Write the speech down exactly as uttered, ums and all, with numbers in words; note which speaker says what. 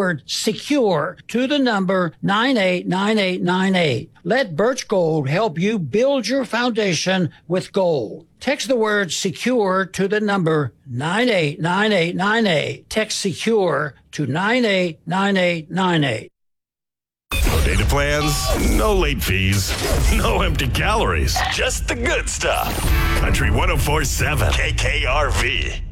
Speaker 1: word secure to the number nine eight nine eight nine eight. Let Birch Gold help you build your foundation with gold. Text the word secure to the number nine eight nine eight nine eight. Text secure to nine eight nine eight nine eight.
Speaker 2: No data plans, no late fees, no empty calories, just the good stuff. Country one oh four point seven K K R V.